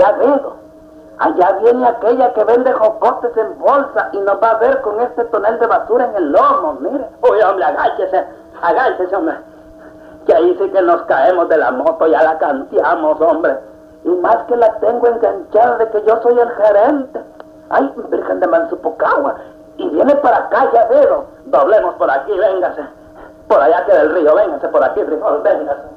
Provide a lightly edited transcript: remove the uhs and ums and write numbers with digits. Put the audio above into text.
Ya veo. Allá viene aquella que vende jocotes en bolsa y nos va a ver con este tonel de basura en el lomo, mire. Uy, hombre, agáchese, hombre. Que ahí sí que nos caemos de la moto, ya la canteamos, hombre. Y más que la tengo enganchada de que yo soy el gerente. Ay, Virgen de Mansupocagua. Y viene para acá, ya veo. Doblemos por aquí, véngase. Por allá queda el río, véngase por aquí, frijol, véngase.